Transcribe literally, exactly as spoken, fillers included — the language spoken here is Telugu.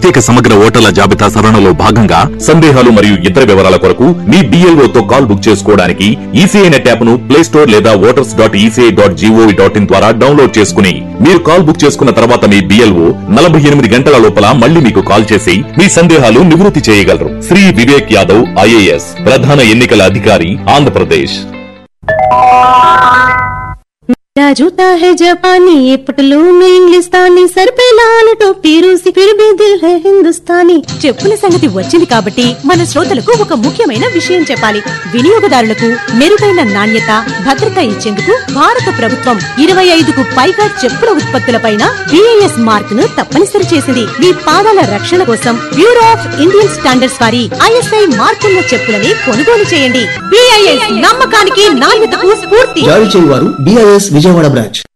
ప్రత్యేక సమగ్ర ఓటర్ల జాబితా సవరణలో భాగంగా సందేహాలు మరియు ఇతర వివరాల కొరకు మీ బిఎల్ఓ తో కాల్ బుక్ చేసుకోవడానికి ఈసీఐ నెట్ యాప్ ను ప్లే స్టోర్ లేదా voters dot ECI dot GOV dot in ద్వారా డౌన్లోడ్ చేసుకుని మీరు కాల్ బుక్ చేసుకున్న తర్వాత మీ బిఎల్ఓ నలభై ఎనిమిది గంటల లోపల మళ్ళీ మీకు కాల్ చేసి మీ సందేహాలు నివృత్తి చేయగలరు. శ్రీ వివేక్ యాదవ్ ఐఏఎస్, ప్రధాన ఎన్నికల అధికారి, ఆంధ్రప్రదేశ్. जूता है जापानी, ये पटलून इंग्लिस्तानी, सर पे लाल टोपी रूसी, फिर भी दिल है हिंदुस्तानी. చెప్పుల సంగతి వచ్చింది కాబట్టి మన శ్రోతలకు ఒక ముఖ్యమైన విషయం చెప్పాలి. వినియోగదారులకు మెరుగైన నాణ్యత, భద్రత ఇచ్చేందుకు భారత ప్రభుత్వం ఇరవై ఐదుకు పైగా చెప్పుల ఉత్పత్తులపైన బిఐఎస్ మార్క్ ను తప్పనిసరి చేసింది. మీ పాదాల రక్షణ కోసం బ్యూరో ఆఫ్ ఇండియన్ స్టాండర్డ్స్ వారి ఐఎస్ఐ మార్కున్న చెప్పులని కొనుగోలు చేయండి. బిఐఎస్ నమ్మకానికి, నాణ్యతకు స్ఫూర్తి. జారీ చేయువారు బిఐఎస్ విజయవాడ బ్రాంచ్.